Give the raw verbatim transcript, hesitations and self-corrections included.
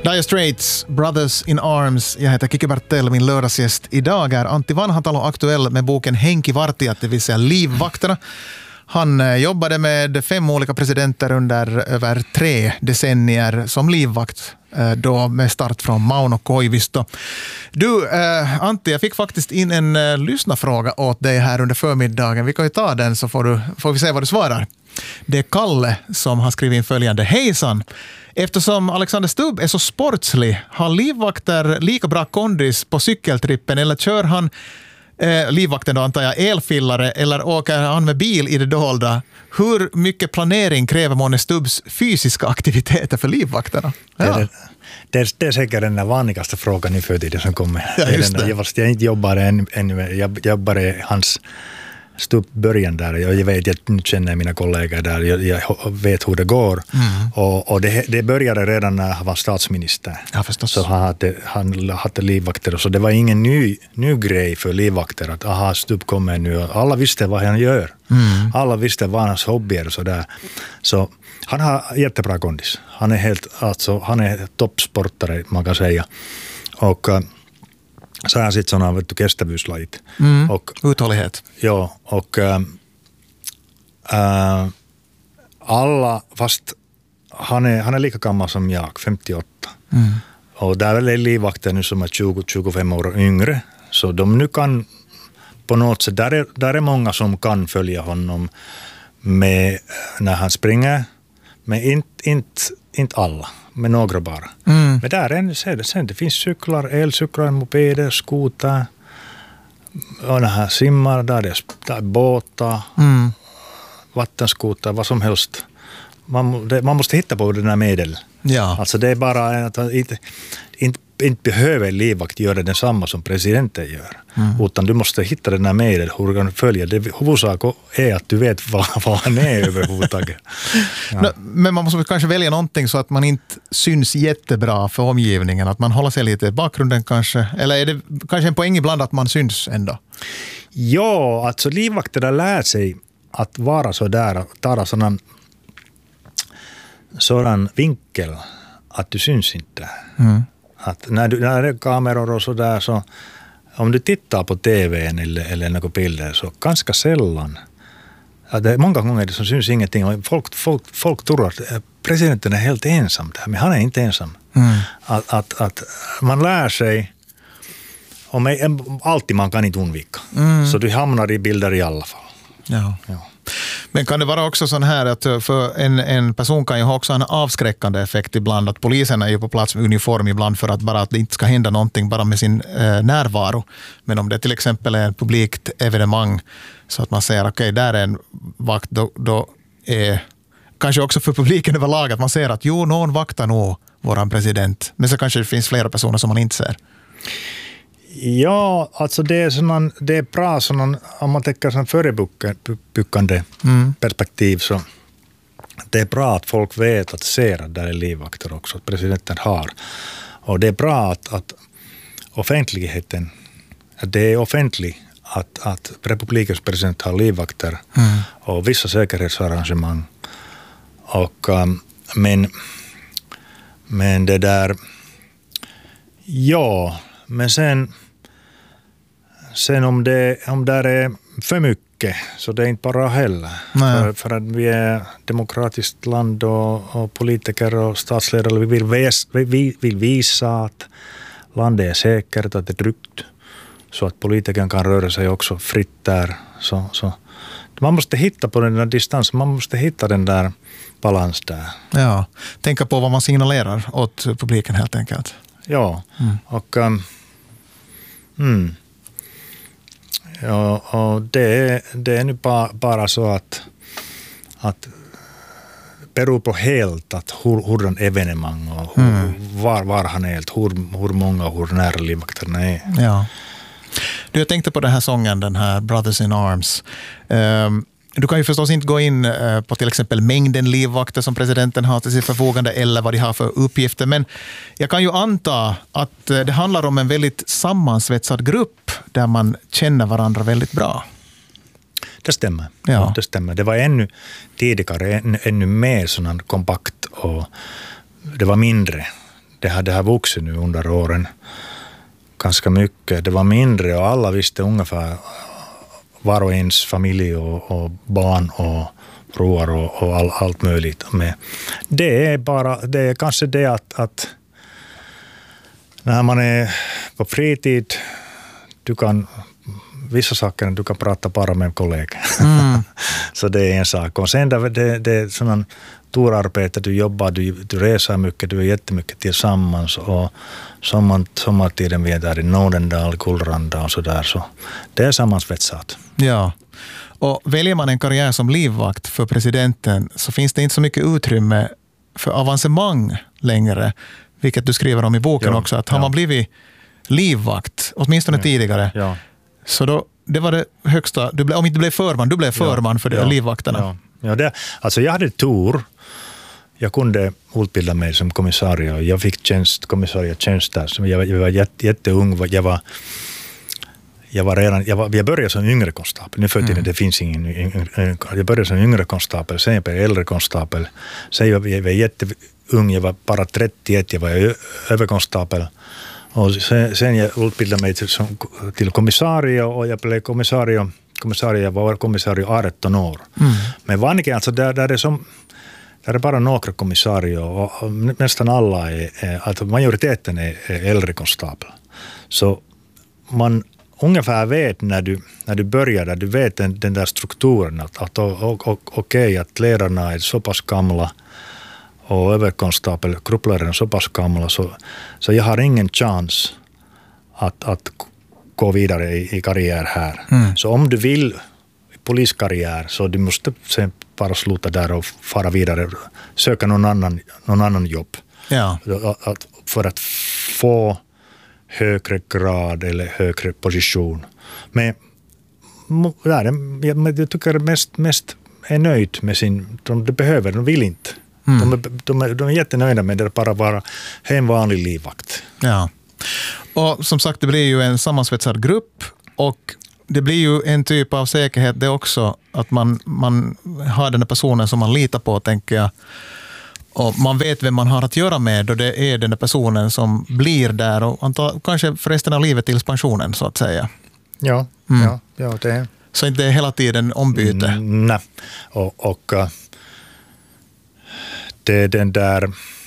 Dire Straits, Brothers in Arms. Jag heter Kiki Bertell, min lördagsgäst idag är Antti Vanhatalo, aktuell med boken Henkivartijat, det vill säga Livvakterna. Han jobbade med fem olika presidenter under över tre decennier som livvakt, då med start från Mauno Koivisto. Du, eh, Antti, jag fick faktiskt in en eh, lyssnarfråga åt dig här under förmiddagen. Vi kan ju ta den så får, du, får vi se vad du svarar. Det är Kalle som har skrivit in följande. Hejsan! Eftersom Alexander Stubb är så sportslig, har livvakter lika bra kondis på cykeltrippen eller kör han eh, livvakten då antar jag elfillare eller åker han med bil i det dolda? Hur mycket planering kräver Måne Stubbs fysiska aktiviteter för livvakterna? Ja. Det, är, det, är, det är säkert den där vanligaste frågan i förtiden som kommer. Ja, just det. Jag, jag inte jobbar än, än jag jobbar i hans Stubb början där. Jag, jag vet, jag känner mina kollegor där. Jag, jag vet hur det går. Mm. Och, och det, det började redan när han var statsminister. Ja, förstås. Så han hade, han hade livvakter. Så det var ingen ny, ny grej för livvakter att aha, Stubb kommer nu. Alla visste vad han gör. Mm. Alla visste vad hans hobbyer och sådär. Så han har jättebra kondis. Han är helt, alltså, han är toppsportare, man kan säga. Och så här sitter sådana kestävyyslajit. Mm, och uthållighet. Ja, och äh, äh, alla, fast han är, han är lika gammal som jag, femtioåtta. Mm. Och där är livvakter nu som är tjugo till tjugofem år yngre. Så de nu kan på något sätt, där är, där är många som kan följa honom med, när han springer. Men inte, inte, inte alla, med några bara. Mm. Men där är det, sen det finns cyklar, elcyklar, mopeder, skotar. Och när han simmar, där är det där är båtar, mm. vattenskotar, vad som helst. Man, det, man måste hitta på den här medel. Ja. Alltså det är bara att inte, inte, inte behöver livvakt göra detsamma som presidenten gör. Mm. Utan du måste hitta den här medel, hur kan du följa. Det huvudsak är att du vet vad, vad han är överhuvudtaget. Ja. No, men man måste kanske välja någonting så att man inte syns jättebra för omgivningen. Att man håller sig lite i bakgrunden kanske. Eller är det kanske en poäng ibland att man syns ändå? Ja, alltså livvakterna lär sig att vara så där, ta sådan sådan vinkel att du syns inte. Mm. Att när, du, när det är kameror och så där, så om du tittar på tvn eller, eller några bilder så ganska sällan. Att det är många gånger det som syns ingenting. Folk, folk, folk tror att presidenten är helt ensam där, men han är inte ensam. Mm. Att, att, att man lär sig, och alltid man kan inte undvika. Mm. Så du hamnar i bilder i alla fall. Ja. Ja. Men kan det vara också sån här att för en, en person kan ju ha också en avskräckande effekt ibland, att polisen är ju på plats med uniform ibland för att bara att det inte ska hända någonting bara med sin eh, närvaro. Men om det till exempel är ett publikt evenemang så att man säger okej, okay, där är en vakt, då, då är kanske också för publiken överlag att man ser att jo, någon vaktar nog våran president. Men så kanske det finns flera personer som man inte ser. Ja, alltså det är, sånan, det är bra sånan, om man tänker sån förebyggande mm. perspektiv, så det är bra att folk vet att ser att det är livvakter också, att presidenten har. Och det är bra att, att offentligheten, att det är offentligt att, att republikens president har livvakter mm. och vissa säkerhetsarrangemang. Och, um, men, men det där, ja, men sen Sen om det, om det är för mycket så det är inte bara heller. För, för att vi är demokratiskt land och, och politiker och statsledare vi vill, väs, vi vill visa att landet är säkert, att det är tryggt. Så att politikern kan röra sig också fritt där. Så, så. Man måste hitta på den där distansen, man måste hitta den där balans där. Ja, tänka på vad man signalerar åt publiken helt enkelt. Ja, mm. och... Um, mm. Ja, och det är, det är nu bara, bara så att, att beror på helt att hur, hur den evenemang och hur, mm. var, var han är helt, hur, hur många och hur nära livvakterna är. Ja. Du, jag tänkte på den här sången, den här Brothers in Arms. Um, du kan ju förstås inte gå in uh, på till exempel mängden livvakter som presidenten har till sitt förfogande eller vad de har för uppgifter, men jag kan ju anta att uh, det handlar om en väldigt sammansvetsad grupp där man känner varandra väldigt bra. Det stämmer. Ja. Ja, det stämmer. Det var ännu tidigare, ännu, ännu mer sån kompakt och det var mindre. det har, det har vuxit nu under åren ganska mycket. Det var mindre och alla visste ungefär var och ens familj och, och barn och roar och, och all, allt möjligt med. Det är bara, det är kanske det att, att när man är på fritid, du kan vissa saker du kan prata bara med en kollega. Mm. Så det är en sak. Och sen det, det, det är sådana turarbete, du jobbar, du, du reser mycket, du är jättemycket tillsammans och sommar, sommartiden vi är där i Nordendal, Kullranda och sådär. Så det är sammansvetsat. Ja, och väljer man en karriär som livvakt för presidenten så finns det inte så mycket utrymme för avancemang längre, vilket du skriver om i boken ja, också, att har ja. man blivit livvakt, åtminstone ja. tidigare, ja. så då, det var det högsta, du blev, om inte du blev förman, du blev förman ja. för de ja. livvakterna. Ja, ja det, alltså jag hade tur, jag kunde utbilda mig som kommissarie och jag fick tjänst, kommissarietjänst där, så jag, jag var jätte, jätteung, jag var Jag var redan, jag, var, jag började som yngre konstapel. Nu för tiden mm. det finns ingen yngre. Jag började som yngre konstapel, sen blev jag äldre konstapel. Sen jag, jag var jätteung, jag var bara trettioett, jag var överkonstapel. Och sen, sen jag utbildade mig till, som, till kommissarie och jag blev kommissarie, kommissarie jag var kommissarie arton år. Mm. Men vanligen, alltså där, där är som där är bara några kommissarier och, och nästan alla är, är alltså majoriteten är, är äldre konstapel. Så man ungefär vet när du, när du börjar där, du vet den, den där strukturen att, att och, och, okej att ledarna är så pass gamla och överkonstapel, gruppledarna är så pass gamla så, så jag har ingen chans att, att gå vidare i, i karriär här. Mm. Så om du vill i poliskarriär så du måste sen bara sluta där och fara vidare, söka någon annan, någon annan jobb. Ja. Att, för att få högre grad eller högre position. Men där, jag tycker mest, mest är nöjd med sin, de, de behöver, de vill inte. Mm. De, är, de, är, de är jättenöjda med det, bara vara en vanlig livvakt. Ja. Och som sagt, det blir ju en sammansvetsad grupp och det blir ju en typ av säkerhet det också, att man, man har den personen som man litar på, tänker jag. Och man vet vem man har att göra med och det är den där personen som blir där och antar, kanske för resten av livet tills pensionen så att säga. Ja, mm. ja, ja det är. Så inte hela tiden ombyte? Mm, nej, och, och det är den där